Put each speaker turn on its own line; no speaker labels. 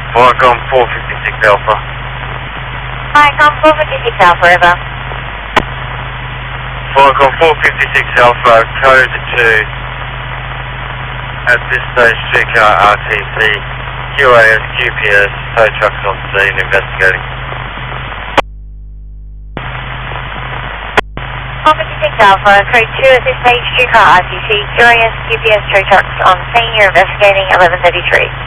Viacom 456 Alpha.
Viacom 456 Alpha, over.
Viacom 456 Alpha, code 2. At this stage, streetcar RTC, QAS, QPS, tow trucks on scene, investigating.
456 Alpha, code 2 at this stage, streetcar RTC, QAS, QPS, tow trucks on scene, you're investigating 1133.